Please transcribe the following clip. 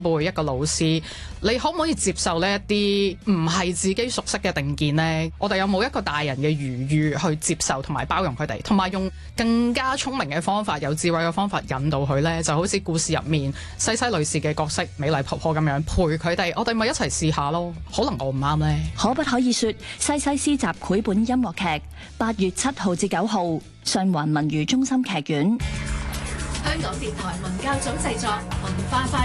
輩一個老師，你可唔可以接受呢一啲唔係自己熟悉嘅定見呢？我哋有冇一個大人嘅餘裕去接受同埋包容佢哋，同埋用更加聰明嘅方法、有智慧嘅方法引導佢呢？就好似故事入面西西女士嘅角色美麗婆婆咁樣陪佢哋，我哋咪一齊試下咯。可能我唔啱呢。 可不可以說西西詩集繪本音樂劇8月7號至9號上環文娛中心劇院。 香港電台文教組製作文化快